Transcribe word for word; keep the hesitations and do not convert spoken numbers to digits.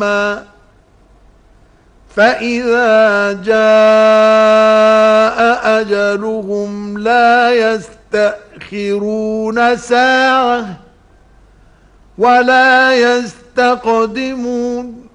فإذا جاء أجلهم لا يستأخرون ساعة ولا يستقدمون.